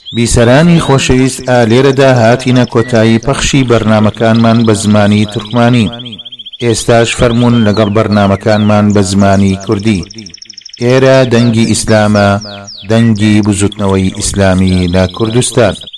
بیسەرانی خۆشەویست، لێرەدا هاتینە کۆتایی پەخشی بەرنامەکانمان بە زمانی تورکمانی. ئێستاش فەرموون لەگەڵ بەرنامەکانمان بە زمانی کوردی. ئێرە دەنگی ئیسلامە، دەنگی بزوتنەوەی ئیسلامی لە کوردستان.